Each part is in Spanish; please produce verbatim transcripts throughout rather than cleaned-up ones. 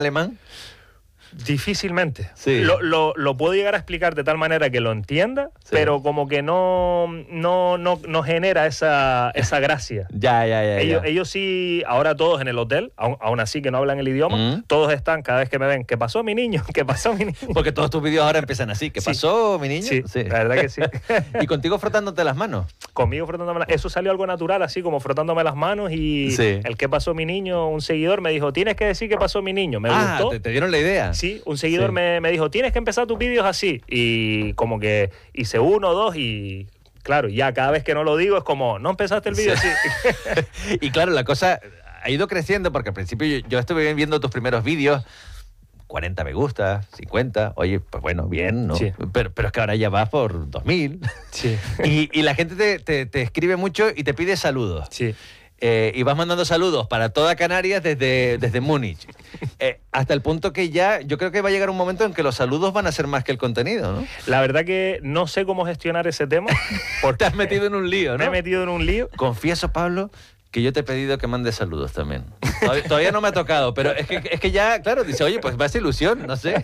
alemán? Difícilmente. Sí. Lo, lo, lo puedo llegar a explicar de tal manera que lo entienda, sí. pero como que no, no, no, no genera esa, esa gracia. Ya, ya, ya. Ellos, ya. ellos sí, ahora todos en el hotel, aún, aún así que no hablan el idioma, mm. todos están, cada vez que me ven, ¿qué pasó, mi niño? ¿Qué pasó, mi niño? Porque todos tus vídeos ahora empiezan así, ¿qué sí. pasó, mi niño? Sí, sí, la verdad que sí. ¿Y contigo frotándote las manos? Conmigo frotándome las manos. Eso salió algo natural, así como frotándome las manos y sí. el ¿qué pasó, mi niño? Un seguidor me dijo, tienes que decir qué pasó, mi niño. Me ah, gustó. Te, te dieron la idea. Sí, un seguidor sí. me, me dijo, tienes que empezar tus vídeos así. Y como que hice uno, dos y... Claro, ya cada vez que no lo digo es como, no empezaste el vídeo sí. así. Y claro, la cosa ha ido creciendo porque al principio yo, yo estuve viendo tus primeros vídeos, cuarenta me gusta, cincuenta, oye, pues bueno, bien, ¿no? Sí. Pero, pero es que ahora ya vas por dos mil. Sí. Y, y la gente te, te, te escribe mucho y te pide saludos. Sí. Eh, y vas mandando saludos para toda Canarias desde, desde Múnich. Eh, hasta el punto que ya, yo creo que va a llegar un momento en que los saludos van a ser más que el contenido, ¿no? La verdad que no sé cómo gestionar ese tema. Porque te has metido en un lío, ¿no? Me he metido en un lío. Confieso, Pablo, que yo te he pedido que mandes saludos también. Todavía, todavía no me ha tocado, pero es que, es que ya, claro, dice, oye, pues más ilusión, no sé.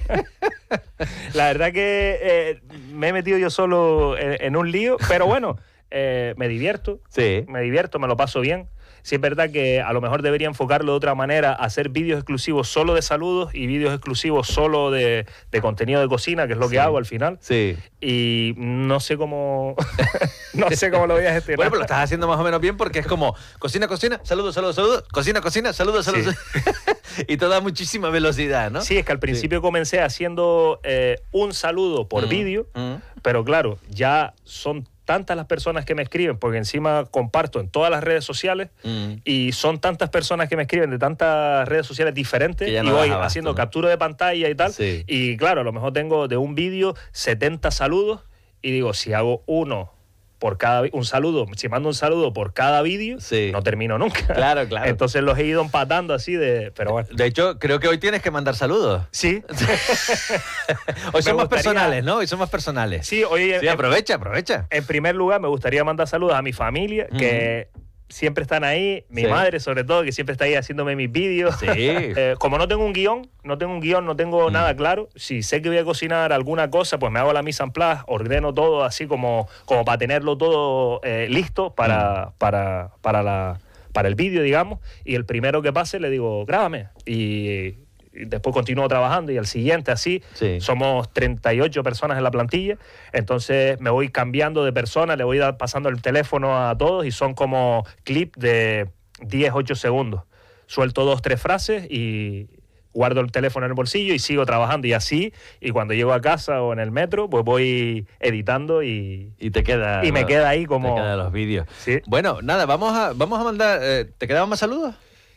La verdad que eh, me he metido yo solo en, en un lío, pero bueno, eh, me divierto. Sí. Me divierto, me lo paso bien. Sí es verdad que a lo mejor debería enfocarlo de otra manera, hacer vídeos exclusivos solo de saludos y vídeos exclusivos solo de, de contenido de cocina, que es lo sí. que hago al final. Sí. Y no sé cómo no sé cómo lo voy a gestionar. Bueno, pero lo estás haciendo más o menos bien porque es como cocina, cocina, saludos, saludos, saludos, cocina, cocina, saludos, saludos. Sí. Y todo a muchísima velocidad, ¿no? Sí, es que al principio sí. comencé haciendo eh, un saludo por mm. vídeo, mm. pero claro, ya son tantas las personas que me escriben, porque encima comparto en todas las redes sociales mm. y son tantas personas que me escriben de tantas redes sociales diferentes no y voy abasto, haciendo ¿no? captura de pantalla y tal. Sí. Y claro, a lo mejor tengo de un vídeo setenta saludos y digo, si hago uno por cada un saludo, si mando un saludo por cada vídeo, sí. no termino nunca. Claro, claro. Entonces los he ido empatando así de... Pero bueno. De hecho, creo que hoy tienes que mandar saludos. Sí. Hoy son más personales, ¿no? Hoy son más personales. Sí, hoy... Sí, aprovecha, aprovecha. En primer lugar, me gustaría mandar saludos a mi familia, mm. que... siempre están ahí, mi sí. madre sobre todo, que siempre está ahí haciéndome mis vídeos. Sí. eh, como no tengo un guión, no tengo un guión, no tengo mm. nada claro, si sé que voy a cocinar alguna cosa, pues me hago la mise en place, ordeno todo así como, como para tenerlo todo eh, listo para, mm. para, para, la, para el vídeo, digamos, y el primero que pase le digo, grábame, y... después continúo trabajando y al siguiente así, sí. somos treinta y ocho personas en la plantilla, entonces me voy cambiando de persona, le voy pasando el teléfono a todos y son como clips de diez, ocho segundos. Suelto dos, tres frases y guardo el teléfono en el bolsillo y sigo trabajando y así, y cuando llego a casa o en el metro, pues voy editando y... Y te queda... Y me no, queda ahí como... Te quedan los vídeos. Sí. Bueno, nada, vamos a, vamos a mandar... Eh, ¿Te quedaban más saludos?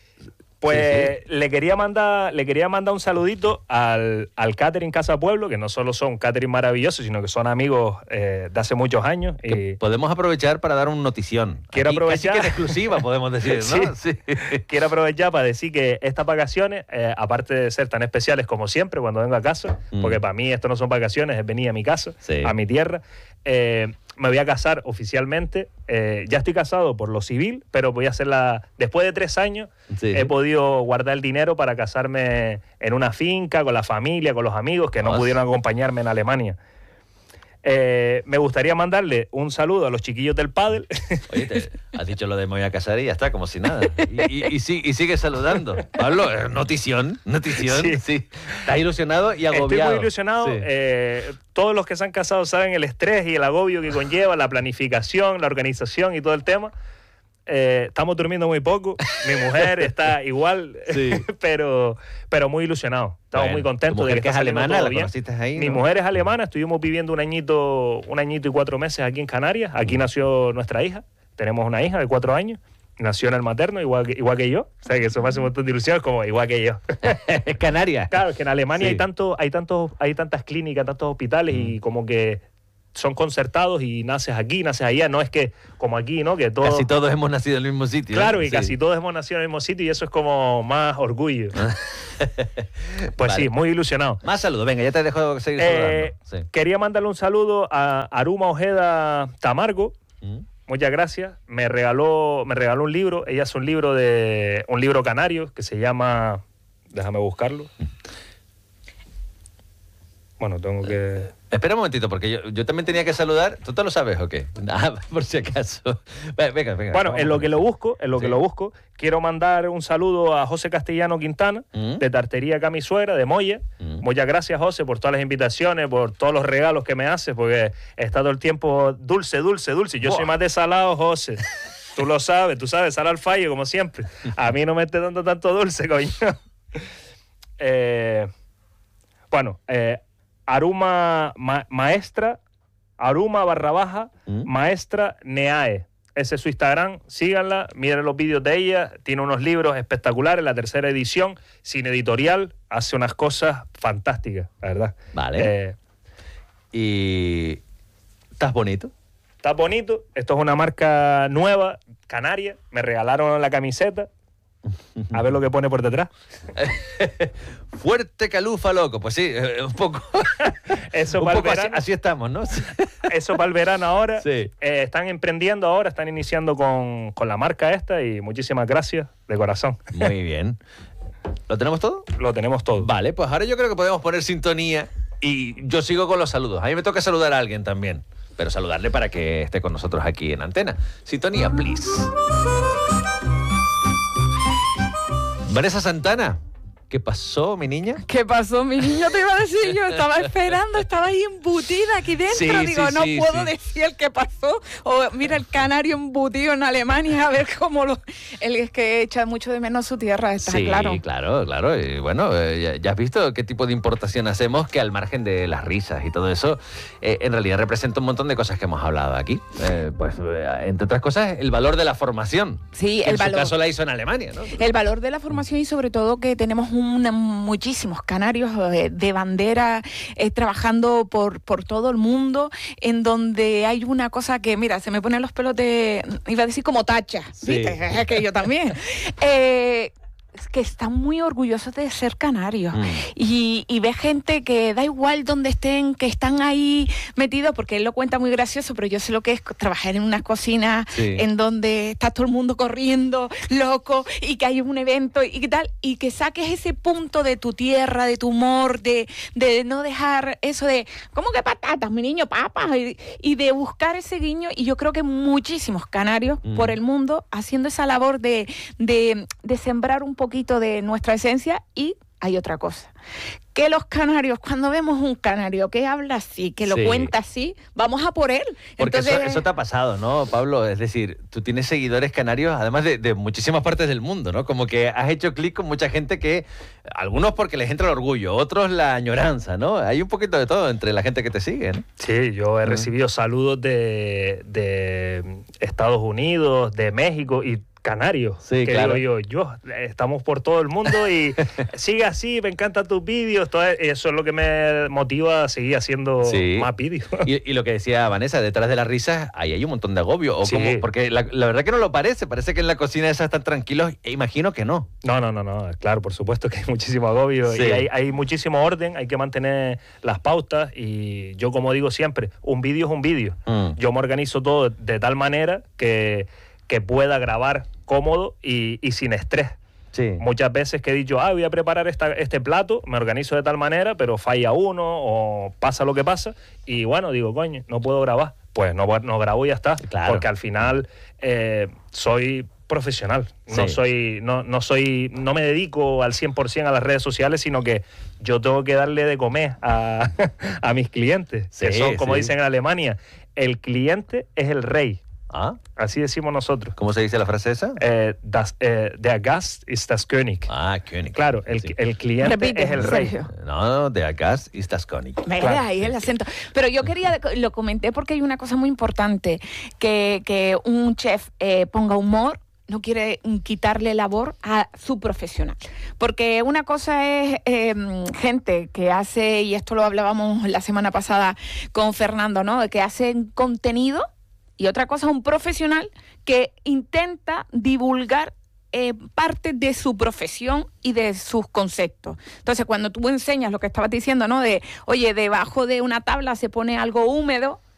Pues sí, sí. le quería mandar le quería mandar un saludito al, al catering Casa Pueblo, que no solo son catering maravillosos, sino que son amigos eh, de hace muchos años. Y podemos aprovechar para dar una notición. Quiero Aquí, aprovechar. Casi que en exclusiva, podemos decir, ¿no? Sí. Sí. Quiero aprovechar para decir que estas vacaciones, eh, aparte de ser tan especiales como siempre cuando vengo a casa, mm. porque para mí esto no son vacaciones, es venir a mi casa, sí. a mi tierra, eh, me voy a casar oficialmente. Eh, ya estoy casado por lo civil, pero voy a hacerla después de tres años. Sí. He podido guardar el dinero para casarme en una finca, con la familia, con los amigos que no, no pudieron acompañarme en Alemania. Eh, me gustaría mandarle un saludo a los chiquillos del pádel. Oye, te has dicho lo de me voy a casar y ya está, como si nada. Y, y, y, y sigue saludando. Pablo, notición, notición. Sí. Sí. Estás ilusionado y agobiado. Estoy muy ilusionado. Sí. Eh, todos los que se han casado saben el estrés y el agobio que conlleva la planificación, la organización y todo el tema. Eh, estamos durmiendo muy poco, mi mujer está igual, sí. pero, pero muy ilusionado. Estamos bueno, muy contentos. ¿Tu mujer de que que es alemana? ¿La conociste ahí? Mi ¿no? mujer es alemana, estuvimos viviendo un añito, un añito y cuatro meses aquí en Canarias. Aquí nació nuestra hija, tenemos una hija de cuatro años. Nació en el materno, igual que, igual que yo. O sea, que eso me hace un montón de ilusión, como igual que yo. ¿Es Canarias? Claro, que en Alemania sí. hay, tanto, hay, tantos, hay tantas clínicas, tantos hospitales mm. y como que son concertados y naces aquí, naces allá. No es que como aquí, ¿no? Que todos, casi todos hemos nacido en el mismo sitio. Claro, ¿eh? y sí. casi todos hemos nacido en el mismo sitio y eso es como más orgullo. Pues vale. sí, muy ilusionado. Más saludos, venga, ya te dejo seguir eh, saludando. Sí. Quería mandarle un saludo a Aruma Ojeda Tamargo. ¿Mm? Muchas gracias. Me regaló, me regaló un libro. Ella es un libro de un libro canario que se llama déjame buscarlo. Bueno, tengo que... Espera un momentito, porque yo, yo también tenía que saludar. ¿Tú te lo sabes o qué? Nada, por si acaso. Venga, venga. Bueno, en lo que lo busco, en lo Sí. que lo busco, quiero mandar un saludo a José Castellano Quintana, ¿Mm? de Tartería Camisuera, de Moya. ¿Mm? Muchas gracias, José, por todas las invitaciones, por todos los regalos que me haces, porque he estado el tiempo dulce, dulce, dulce. Yo Buah. soy más de salado, José. Tú lo sabes, tú sabes, sal al fallo, como siempre. A mí no me esté dando tanto dulce, coño. Eh, bueno, eh, Aruma ma- Maestra, Aruma barra baja, ¿Mm? Maestra Neae. Ese es su Instagram, síganla, miren los vídeos de ella, tiene unos libros espectaculares, la tercera edición, sin editorial, hace unas cosas fantásticas, la verdad. Vale. Eh, ¿Y estás bonito? está bonito, esto es una marca nueva, canaria, me regalaron la camiseta, a ver lo que pone por detrás. Fuerte calufa, loco. Pues sí, eh, un poco. Eso un para el poco así, verano. así estamos, ¿no? Eso para el verano ahora. Sí. Eh, están emprendiendo ahora, están iniciando con, con la marca esta y muchísimas gracias de corazón. Muy bien. ¿Lo tenemos todo? Lo tenemos todo. Vale, pues ahora yo creo que podemos poner sintonía y yo sigo con los saludos. A mí me toca saludar a alguien también, pero saludarle para que esté con nosotros aquí en Antena. Sintonía, please. Vanessa Santana, ¿qué pasó, mi niña? ¿Qué pasó, mi niño? Te iba a decir, yo estaba esperando, estaba ahí embutida aquí dentro. Sí, Digo, sí, no sí, puedo sí. decir el que pasó. O mira el canario embutido en Alemania, a ver cómo lo... Él es que echa mucho de menos su tierra, está Sí, claro. claro, claro. Y bueno, eh, ya, ya has visto qué tipo de importación hacemos, que al margen de las risas y todo eso, eh, en realidad representa un montón de cosas que hemos hablado aquí. Eh, pues, eh, entre otras cosas, el valor de la formación. Sí, Que el en valor. su caso la hizo en Alemania, ¿no? El valor de la formación y sobre todo que tenemos una- muchísimos canarios eh, de bandera eh, trabajando por, por todo el mundo, en donde hay una cosa que, mira, se me ponen los pelos de, iba a decir como tacha, Sí. ¿viste? Que yo también. Eh, que están muy orgullosos de ser canarios. Mm. Y, y ve gente que da igual donde estén, que están ahí metidos, porque él lo cuenta muy gracioso, pero yo sé lo que es trabajar en una cocina Sí. en donde está todo el mundo corriendo, loco, y que hay un evento y qué tal, y que saques ese punto de tu tierra, de tu humor, de, de no dejar eso de, ¿cómo que patatas, mi niño, papas? Y, y de buscar ese guiño, y yo creo que muchísimos canarios Mm. por el mundo haciendo esa labor de, de, de sembrar un poquito de nuestra esencia. Y hay otra cosa, que los canarios, cuando vemos un canario que habla así, que lo Sí. cuenta así, vamos a por él. Porque Entonces, eso, eso te ha pasado, ¿no, Pablo? Es decir, tú tienes seguidores canarios, además de, de muchísimas partes del mundo, ¿no? Como que has hecho clic con mucha gente que, algunos porque les entra el orgullo, otros la añoranza, ¿no? Hay un poquito de todo entre la gente que te sigue, ¿no? Sí, yo he Ah. recibido saludos de, de Estados Unidos, de México y Canarios. Sí, que claro. digo yo, yo, estamos por todo el mundo y sigue así, me encantan tus vídeos. Todo eso es lo que me motiva a seguir haciendo Sí. más vídeos. Y, y lo que decía Vanessa, detrás de las risas, ahí hay un montón de agobio. O Sí. como, porque la, la verdad que no lo parece, parece que en la cocina esas están tranquilos, e imagino que no. No, no, no, no, claro, por supuesto que hay muchísimo agobio Sí. y hay, hay muchísimo orden, hay que mantener las pautas y yo, como digo siempre, un vídeo es un vídeo. Mm. Yo me organizo todo de tal manera que, que pueda grabar cómodo y, y sin estrés. Sí. Muchas veces que he dicho, ah, voy a preparar esta, este plato, me organizo de tal manera, pero falla uno o pasa lo que pasa y bueno, digo, coño, no puedo grabar. Pues no, no grabo y ya está. Claro. Porque al final eh, soy profesional. No Sí. soy, no, no soy, no me dedico al cien por ciento a las redes sociales, sino que yo tengo que darle de comer a, a mis clientes. que Sí, son, como sí. dicen en Alemania, el cliente es el rey. ¿Ah? Así decimos nosotros. ¿Cómo se dice la frase esa? Eh, das, eh, der Gast ist das König. Ah, König. Claro, el, Sí. el cliente repite, es el rey. Sergio. No, de acá estás König. Me Claro. ahí el acento. Pero yo quería, lo comenté porque hay una cosa muy importante, que, que un chef eh, ponga humor no quiere mm, quitarle labor a su profesional. Porque una cosa es eh, gente que hace, y esto lo hablábamos la semana pasada con Fernando, ¿no? Que hacen contenido, y otra cosa es un profesional que intenta divulgar Eh, parte de su profesión y de sus conceptos. Entonces, cuando tú enseñas lo que estabas diciendo, ¿no? De, oye, debajo de una tabla se pone algo húmedo,